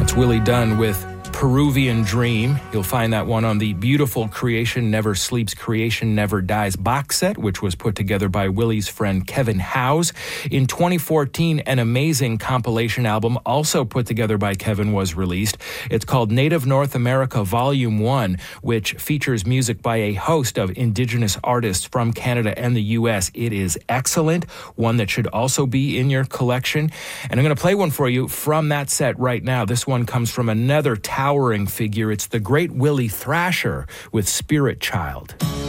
That's Willie Dunn with Peruvian Dream. You'll find that one on the beautiful Creation Never Sleeps, Creation Never Dies box set, which was put together by Willie's friend Kevin Howes. In 2014, an amazing compilation album also put together by Kevin was released. It's called Native North America Volume 1, which features music by a host of indigenous artists from Canada and the U.S. It is excellent, one that should also be in your collection. And I'm going to play one for you from that set right now. This one comes from another towering figure. It's the great Willie Thrasher with Spirit Child.